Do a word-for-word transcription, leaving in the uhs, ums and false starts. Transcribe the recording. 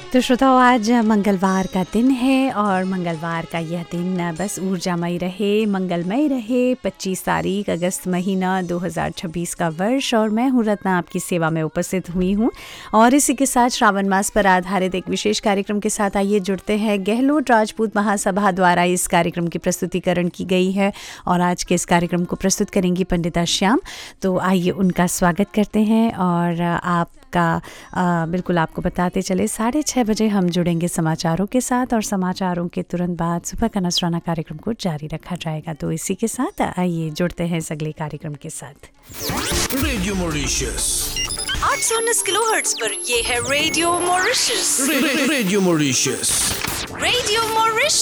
तो श्रोताओ, आज मंगलवार का दिन है और मंगलवार का यह दिन बस ऊर्जामय रहे, मंगलमय रहे। पच्चीस तारीख अगस्त महीना दो हज़ार छब्बीस का वर्ष और मैं हूँ रत्ना आपकी सेवा में उपस्थित हुई हूँ। और इसी के साथ श्रावण मास पर आधारित एक विशेष कार्यक्रम के साथ आइए जुड़ते हैं। गहलोत राजपूत महासभा द्वारा इस कार्यक्रम की प्रस्तुतिकरण की गई है और आज के इस कार्यक्रम को प्रस्तुत करेंगी पंडिता श्याम। तो आइए उनका स्वागत करते हैं और आप का आ, बिल्कुल आपको बताते चले साढ़े छः बजे हम जुड़ेंगे समाचारों के साथ और समाचारों के तुरंत बाद सुबह का नजराना कार्यक्रम को जारी रखा जाएगा। तो इसी के साथ आइए जुड़ते हैं इस अगले कार्यक्रम के साथ। रेडियो मॉरिशस आठ सौ उन्नीस किलोहर्ट्ज पर ये है radio Mauritius. Radio Mauritius radio Mauritius.